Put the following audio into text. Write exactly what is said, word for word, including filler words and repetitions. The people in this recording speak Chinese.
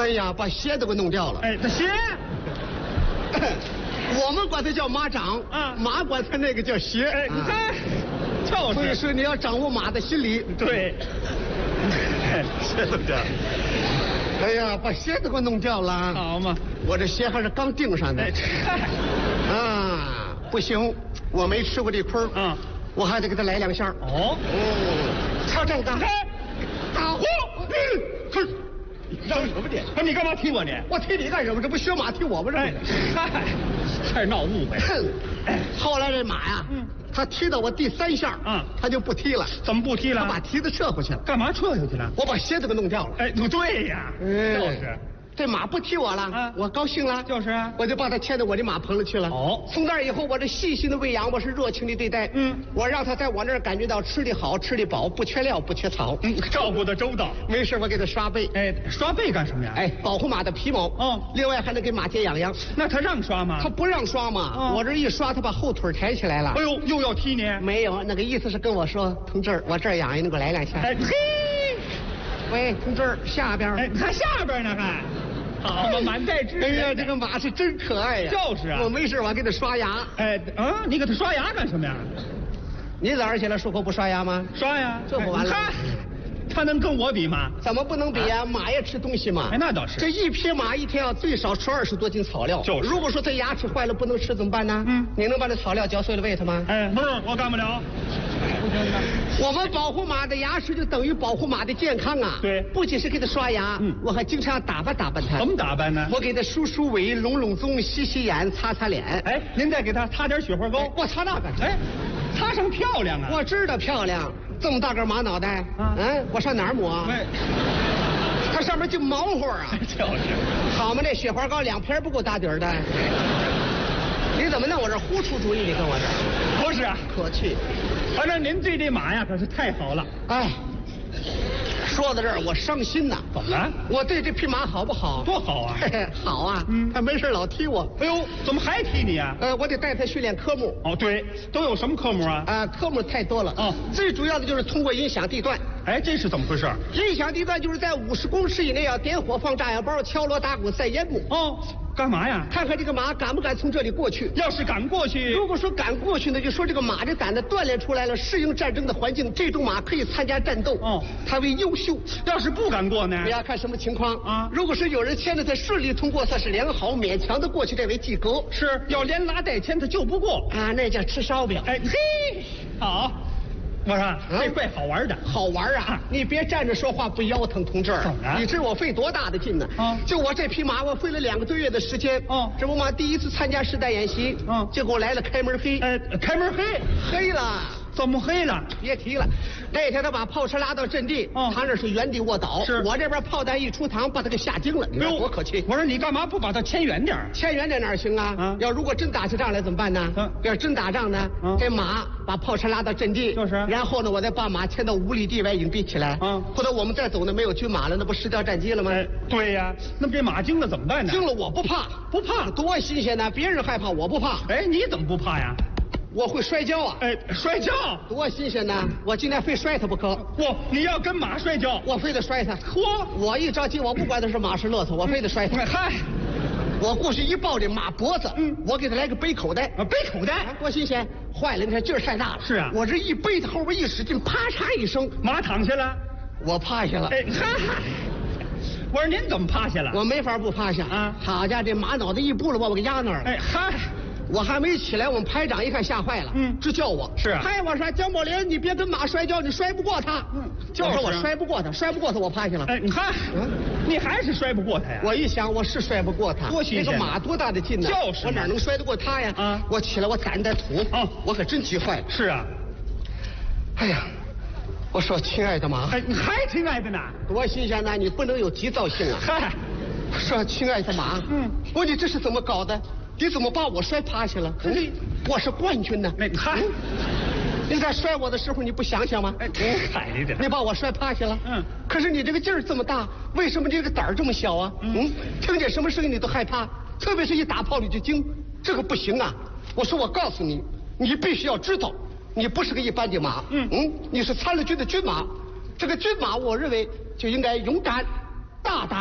哎呀，把鞋都给弄掉了。 哎，这鞋， 我们管它叫马掌， 啊， 马管它那个叫鞋。 哎，你看，就是。 所以说你要掌握马的心理。 对。鞋都掉了。 哎呀，把鞋都给我弄掉了。 好嘛， 我这鞋还是刚钉上的。 哎， 啊，不行，我没吃过这亏。 嗯， 我还得给他来两下。 哦， 嗯，瞧这个，打呼，哼， 嚷什么呢？不，你干嘛踢我呢？ 我踢你干什么？这不学马踢我吗？这哎，嗨，这闹误会。 哼，后来这马呀，嗯，他踢到我第三下，嗯，他就不踢了。 怎么不踢了？ 他把蹄子撤回去了。 干嘛撤回去了？ 我把鞋子给弄掉了。 哎，不对呀，就是。 这马不踢我了，啊，我高兴了， 就是啊， 我就把它牵到我的马棚里去了。哦，从那以后，我这细心的喂养，我是热情的对待，嗯，我让它在我那儿感觉到吃的好，吃的饱，不缺料，不缺草， 嗯，照顾的周到。 没事，我给它刷背。 哎，刷背干什么呀？ 哎，保护马的皮毛。哦，另外还能给马解痒痒。 那他让刷吗？ 他不让刷嘛，哦，我这一刷，他把后腿抬起来了。 哎呦，又要踢你？ 没有，那个意思是跟我说，同志，我这儿痒痒，你给我来两下。哎嘿，喂，同志，下边。 哎，还下边呢还。好嘛，满带知识。 哎呀，这个马是真可爱呀！ 就是啊， 我没事，我给它刷牙。 哎，啊，你给它刷牙干什么呀？ 你早上起来漱口不刷牙吗？ 刷呀， 这不完了。 他能跟我比吗？ 怎么不能比呀？马也吃东西嘛。 哎，那倒是。 这一匹马一天要最少吃二十多斤草料。 就是。 如果说它牙齿坏了不能吃怎么办呢？嗯，你能把这草料嚼碎了喂它吗？ 哎，不是，我干不了。 我们保护马的牙齿就等于保护马的健康啊！ 对， 不仅是给它刷牙，嗯，我还经常打扮打扮它。 怎么打扮呢？ 我给它梳梳尾、拢拢棕、洗洗眼、擦擦脸。 哎，您再给它擦点雪花膏。 我擦那干啥？ 哎，擦成漂亮啊！ 我知道漂亮，这么大个马脑袋，啊、嗯，我上哪儿抹？ 哎， 它上面就毛乎啊！ 就是。 好嘛，这雪花膏两瓶不够打底儿的。你怎么弄我这胡出主意？你跟我这不是啊， 可气。 反正您对这马呀可是太好了。 哎，说到这儿我伤心呐。 怎么了？ 我对这匹马好不好？ 多好啊！ 嘿嘿，好啊。嗯，他没事老踢我。 哎呦，怎么还踢你呀？ 呃，我得带他训练科目。 哦，对，都有什么科目啊？ 啊，科目太多了。哦，最主要的就是通过音响地段。 哎，这是怎么回事？ 音响地段就是在五十公尺以内要点火、放炸药包、敲锣打鼓、赛烟幕。 哦。干嘛呀？ 看看这个马敢不敢从这里过去。 要是敢过去， 如果说敢过去呢，就说这个马这胆子锻炼出来了，适应战争的环境，这种马可以参加战斗。哦，它为优秀。 要是不敢过呢？ 你要看什么情况啊？如果是有人牵着它顺利通过，算是良好，勉强的过去，这为及格。 是要连拉带牵，它就不过啊，那叫吃烧饼。 哎嘿，好。我说这怪好玩的， 好玩啊！你别站着说话不腰疼，同志。 怎么了？ 你知我费多大的劲呢？啊！就我这匹马，我费了两个多月的时间。哦，这不嘛，第一次参加实弹演习，嗯，就给我来了开门黑。 呃，开门黑， 黑了。 怎么黑了？ 别提了，那天他把炮车拉到阵地，哦，他那是原地卧倒， 是我这边炮弹一出膛，把他给吓惊了。哎呦，多可气！ 我说你干嘛不把他牵远点？ 牵远点哪行啊？啊，要如果真打起仗来怎么办呢？嗯，要真打仗呢，这马把炮车拉到阵地，就是，然后呢，我再把马牵到五里地外隐蔽起来。嗯，或者我们再走呢，没有军马了，那不失掉战机了吗？ 对呀，那么这马惊了怎么办呢？ 惊了我不怕， 不怕， 多新鲜呢！别人害怕，我不怕。 哎，你怎么不怕呀？ 我会摔跤啊！ 哎，摔跤多新鲜呐！我今天非摔他不可。 我你要跟马摔跤， 我非得摔他。 嚯！ 我一着急，我不管他是马是骆驼，我非得摔他。 嗨， 我过去一抱这马脖子，嗯，我给他来个背口袋啊，背口袋多新鲜！坏了，你看劲儿太大了。 是啊， 我这一背，他后边一使劲，啪嚓一声， 马躺下了， 我趴下了。 哎，哈哈。我说您怎么趴下了？ 我没法不趴下啊！好家伙，这马脑袋一步了，把我给压那儿了。 哎嗨。 我还没起来，我们排长一看吓坏了，嗯，直叫我。 是啊， 嗨，我说姜柏林，你别跟马摔跤，你摔不过他。嗯，就说我摔不过他，摔不过他，我趴下了。 哎，你看，嗯，你还是摔不过他呀？ 我一想，我是摔不过他， 多新鲜！ 那个马多大的劲呢？ 就是， 我哪能摔得过他呀？啊！我起来，我掸掸土。啊，我可真急坏了。 是啊。 哎呀，我说亲爱的马， 哎，你还亲爱的呢？ 多新鲜呐！你不能有急躁性啊。嗨，我说亲爱的马，嗯，我说你这是怎么搞的？你怎么把我摔趴下了？嗯，我是冠军呢。 你看， 你在摔我的时候，你不想想吗？ 哎，嗨你这， 你把我摔趴下了。嗯，可是你这个劲儿这么大，为什么这个胆儿这么小啊？嗯，听见什么声音你都害怕，特别是一打炮你就惊，这个不行啊！我说我告诉你，你必须要知道，你不是个一般的马。嗯嗯，你是参了军的军马，这个军马我认为就应该勇敢、大胆。